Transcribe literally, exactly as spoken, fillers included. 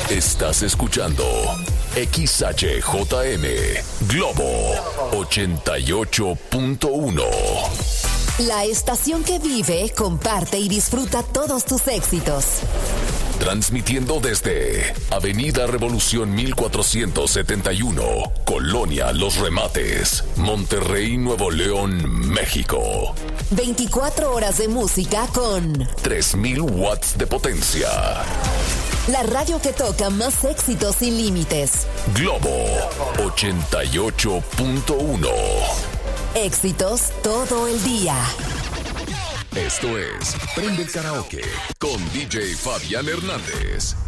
Estás escuchando X H J M Globo ochenta y ocho punto uno. La estación que vive, comparte y disfruta todos tus éxitos. Transmitiendo desde Avenida Revolución mil cuatrocientos setenta y uno, Colonia Los Remates, Monterrey, Nuevo León, México. veinticuatro horas de música con tres mil watts de potencia. La radio que toca más éxitos sin límites. Globo ochenta y ocho punto uno. Éxitos todo el día. Esto es Prende el Karaoke con D J Fabián Hernández.